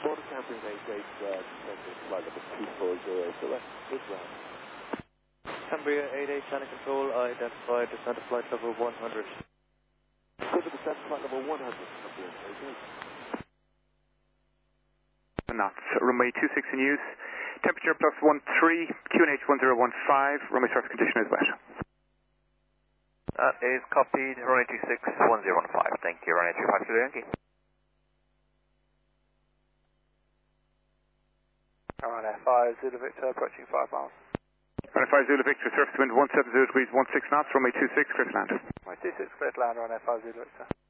Border Cambria 88, flight number 240, so that's good round. Cambria 88, channel control, identified descent of flight level 100. Good for descent flight level 100, Cambria 88. Knots, runway 26 in use, temperature +13, QNH 1015, runway surface condition is wet. That is copied, runway 26, 1015, thank you, runway 25 to the Yankee. Runway 5, Zulu Victor, approaching 5 miles. Runway 5 Zulu Victor, surface wind 170 degrees, 16 knots, runway 26, clear to land. Runway 26, clear to land, runway 5 Zulu Victor.